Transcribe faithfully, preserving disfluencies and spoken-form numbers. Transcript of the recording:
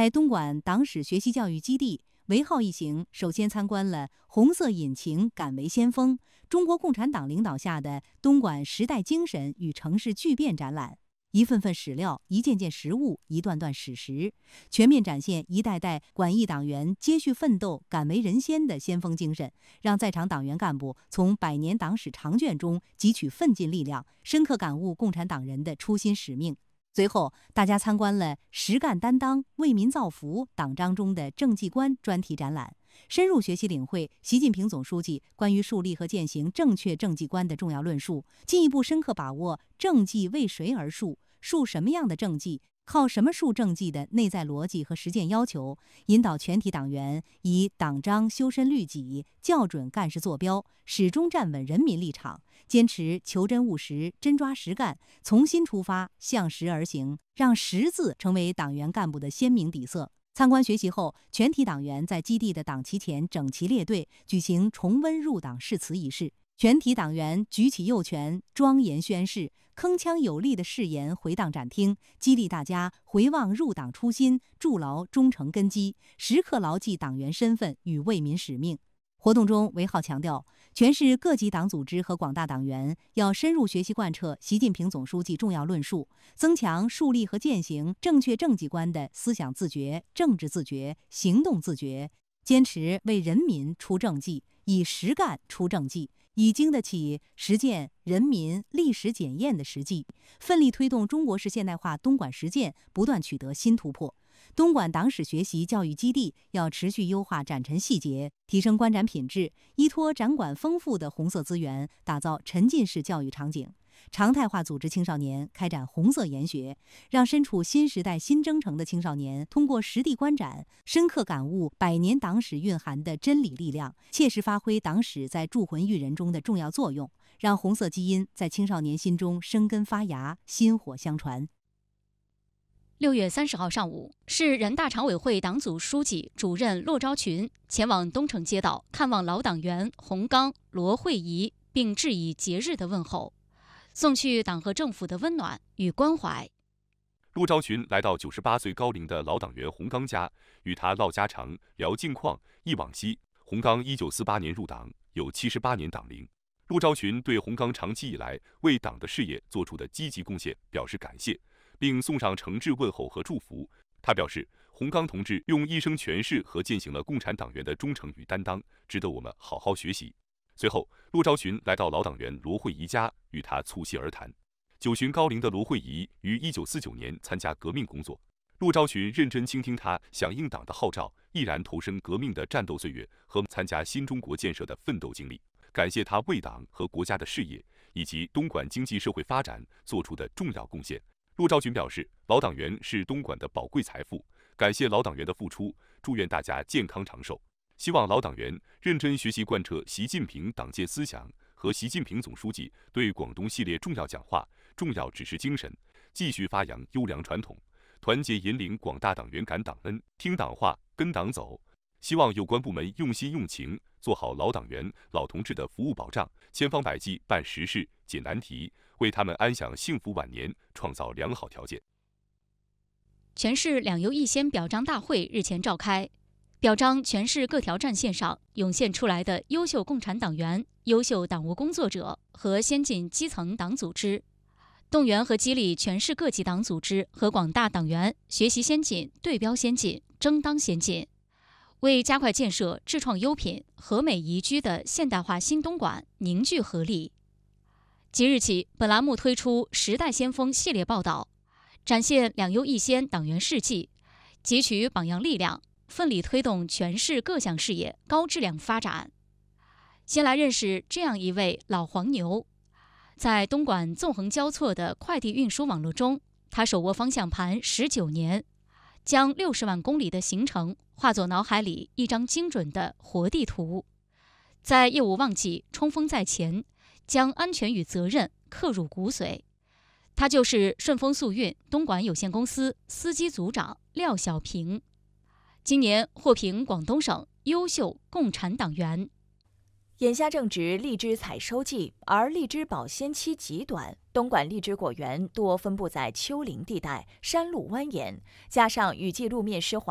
在东莞党史学习教育基地，韦浩一行首先参观了红色引擎敢为先锋，中国共产党领导下的东莞时代精神与城市巨变展览。一份份史料，一件件实物，一段段史实，全面展现一代代管义党员接续奋斗、敢为人先的先锋精神，让在场党员干部从百年党史长卷中汲取奋进力量，深刻感悟共产党人的初心使命。随后，大家参观了实干担当、为民造福党章中的政绩观专题展览，深入学习领会习近平总书记关于树立和践行正确政绩观的重要论述，进一步深刻把握政绩为谁而树、树什么样的政绩、靠什么树政绩的内在逻辑和实践要求，引导全体党员以党章修身律己、校准干事坐标，始终站稳人民立场，坚持求真务实、真抓实干，从心出发，向实而行，让实字成为党员干部的鲜明底色。参观学习后，全体党员在基地的党旗前整齐列队，举行重温入党誓词仪式。全体党员举起右拳，庄严宣誓，铿锵有力的誓言回荡展厅，激励大家回望入党初心，筑牢忠诚根基，时刻牢记党员身份与为民使命。活动中，韦浩强调，全市各级党组织和广大党员要深入学习贯彻习近平总书记重要论述，增强树立和践行正确政绩观的思想自觉、政治自觉、行动自觉，坚持为人民出政绩，以实干出政绩，以经得起实践人民历史检验的实际，奋力推动中国式现代化东莞实践不断取得新突破。东莞党史学习教育基地要持续优化展陈细节，提升观展品质，依托展馆丰富的红色资源，打造沉浸式教育场景，常态化组织青少年开展红色研学，让身处新时代新征程的青少年通过实地观展，深刻感悟百年党史蕴含的真理力量，切实发挥党史在铸魂育人中的重要作用，让红色基因在青少年心中生根发芽，薪火相传。 六月三十号上午，市人大常委会党组书记、主任骆昭群前往东城街道看望老党员洪刚、罗慧仪，并致以节日的问候，送去党和政府的温暖与关怀。 骆昭群来到九十八岁高龄的老党员洪刚家，与他唠家常、聊近况、忆往昔。洪刚一九四八年入党，有七十八年党龄。骆昭群对洪刚长期以来为党的事业做出的积极贡献表示感谢，并送上诚挚问候和祝福。他表示，洪刚同志用一生诠释和践行了共产党员的忠诚与担当，值得我们好好学习。随后，骆昭群来到老党员罗慧仪家，与他促膝而谈。九旬高龄的罗慧仪于一九四九年参加革命工作，骆昭群认真倾听他响应党的号召，毅然投身革命的战斗岁月和参加新中国建设的奋斗经历，感谢他为党和国家的事业以及东莞经济社会发展做出的重要贡献。骆昭群表示，老党员是东莞的宝贵财富，感谢老党员的付出，祝愿大家健康长寿。希望老党员认真学习贯彻习近平党建思想和习近平总书记对广东系列重要讲话、重要指示精神，继续发扬优良传统，团结引领广大党员感党恩、听党话、跟党走。希望有关部门用心用情，做好老党员、老同志的服务保障，千方百计办实事、解难题，为他们安享幸福晚年创造良好条件。 全市两优一先表彰大会日前召开，表彰全市各条战线上涌现出来的优秀共产党员、优秀党务工作者和先进基层党组织，动员和激励全市各级党组织和广大党员学习先进、对标先进、争当先进，为加快建设智创优品、和美宜居的现代化新东莞凝聚合力。即日起，本栏目推出时代先锋系列报道，展现两优一先党员事迹，汲取榜样力量，奋力推动全市各项事业高质量发展。先来认识这样一位老黄牛。在东莞纵横交错的快递运输网络中，他手握方向盘十九年，将六十万公里的行程化作脑海里一张精准的活地图，在业务旺季冲锋在前，将安全与责任刻入骨髓。他就是顺丰速运东莞有限公司司机组长廖小平，今年获评广东省优秀共产党员。 眼下正值荔枝采收季，而荔枝保鲜期极短，东莞荔枝果园多分布在丘陵地带、山路蜿蜒，加上雨季路面湿滑。